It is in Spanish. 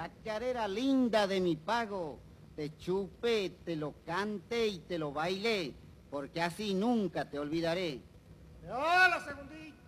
chacarera linda de mi pago, te chupe, te lo cante y te lo baile, porque así nunca te olvidaré. ¡Hola, Segundito!